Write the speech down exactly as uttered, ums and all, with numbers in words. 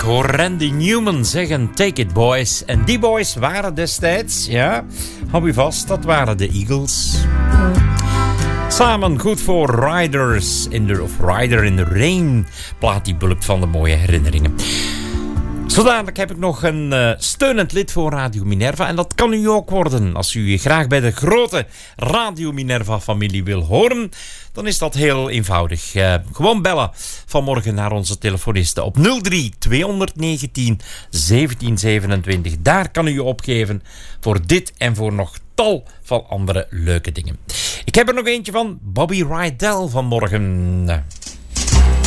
hoor Randy Newman zeggen Take It Boys. En die boys waren destijds, ja, hou je vast, dat waren de Eagles. Samen goed voor Riders in the, of Rider in the Rain. Plaat die bulkt van de mooie herinneringen. Zo dadelijk heb ik nog een uh, steunend lid voor Radio Minerva. En dat kan u ook worden. Als u je graag bij de grote Radio Minerva-familie wil horen, dan is dat heel eenvoudig. Uh, gewoon bellen vanmorgen naar onze telefonisten op nul drie tweehonderdnegentien zeventien zevenentwintig. Daar kan u je opgeven voor dit en voor nog tal van andere leuke dingen. Ik heb er nog eentje van Bobby Rydell vanmorgen.